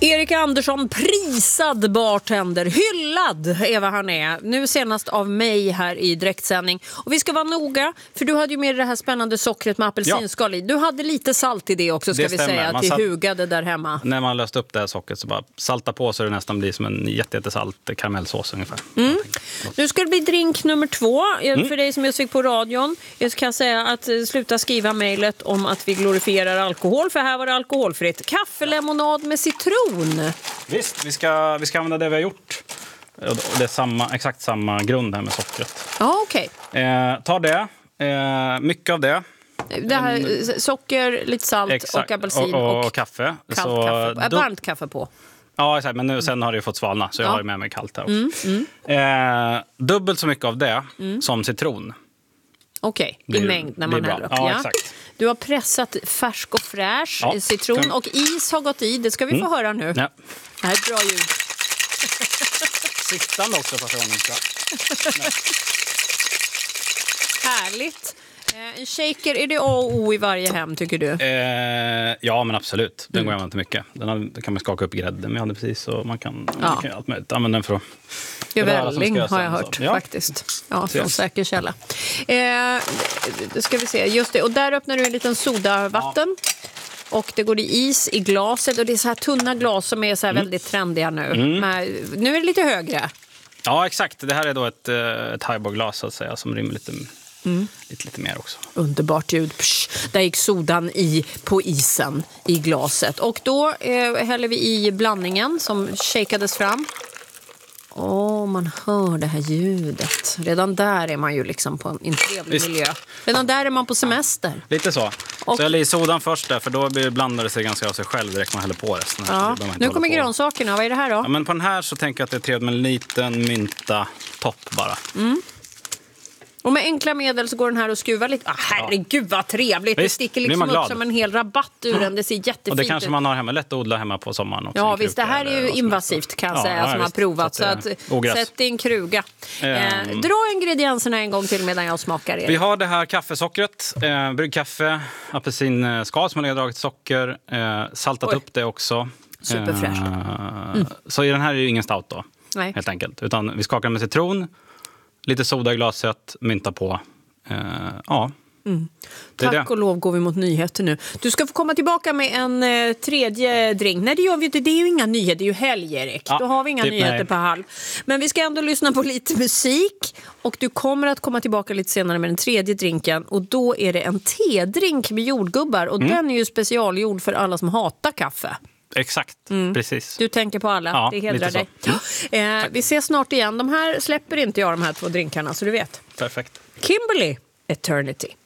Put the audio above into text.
Erik Andersson, prisad bartender, hyllad är vad han är. Nu senast av mig här i direktsändning. Och vi ska vara noga, för du hade ju med det här spännande sockret med apelsinskal i. Du hade lite salt i det också, ska vi säga, att vi hugade där hemma. När man löste upp det här sockret så bara salta på så det nästan blir som en jättesalt karamellsås ungefär. Nu ska det bli drink nummer 2. För dig som är svig på radion. Jag kan säga att sluta skriva mejlet om att vi glorifierar alkohol, för här var det alkoholfritt. Kaffelemonad med citron. Visst, vi ska använda det vi har gjort. Och det är exakt samma grund här med sockret. Ja, okej. Ta det. Mycket av det. Det här, socker, lite salt, exakt, och apelsin och kaffe. Kallt kaffe. Varmt kaffe på. Ja, exakt, men nu, sen har det ju fått svalna, så jag har ju med mig kallt här också. Dubbelt så mycket av det som citron. Okej, i mängd när man häller upp. Ja, exakt. Du har pressat färsk och fräsch citron och is har gått i. Det ska vi få höra nu. Ja. Det här är bra ljud. Sittande också på frågan. Härligt. En shaker, är det A och O i varje hem, tycker du? Ja, men absolut. Den går jag till mycket. Den kan man skaka upp grädde med, hade precis, och man kan allt möjligt. Använda den för att... Välling har jag hört, faktiskt. Ja, från säker källa. Det ska vi se, just det. Och där öppnar du en liten sodavatten. Och det går i is i glaset. Och det är så här tunna glas som är så här väldigt trendiga nu. Men nu är det lite högre. Ja, exakt. Det här är då ett highball-glas, så att säga, som rymmer lite mer också. Underbart ljud. Där gick sodan på isen i glaset. Och då häller vi i blandningen som shakades fram. Man hör det här ljudet. Redan där är man ju liksom på en trevlig miljö. Redan där är man på semester. Lite så. Så jag häller i sodan först där, för då blandar det sig ganska av sig själv direkt man häller på resten. Ja. Nu kommer grönsakerna. Vad är det här då? Ja, men på den här så tänker jag att det är trevligt med en liten mynta-topp bara. Och med enkla medel så går den här och skruvar lite. Herregud vad trevligt. Visst, det sticker liksom upp som en hel rabatt ur den. Det ser jättefint ut. Och det kanske man har hemma, lätt att odla hemma på sommaren också. Ja, visst. Det här är ju invasivt, kan jag säga, som har provat. Så att sätt din kruga. Dra ingredienserna en gång till medan jag smakar er. Vi har det här kaffesockret. Bryggkaffe, apelsinskal som man har dragit socker. Saltat upp det också. Superfräscht. Så i den här är det ju ingen stout då. Nej. Helt enkelt. Utan vi skakar med citron. Lite soda i glaset, mynta på. Tack och lov går vi mot nyheter nu. Du ska få komma tillbaka med en tredje drink. Nej, det gör vi inte. Det är ju inga nyheter. Det är ju helg, Erik. Då har vi inga nyheter på halv. Men vi ska ändå lyssna på lite musik. Och du kommer att komma tillbaka lite senare med den tredje drinken. Och då är det en tedrink med jordgubbar. Och den är ju specialgjord för alla som hatar kaffe. Exakt, precis. Du tänker på alla, det hedrar dig. Vi ses snart igen. De här släpper inte jag, de här 2 drinkarna, så du vet. Perfekt. Kimberly, Eternity.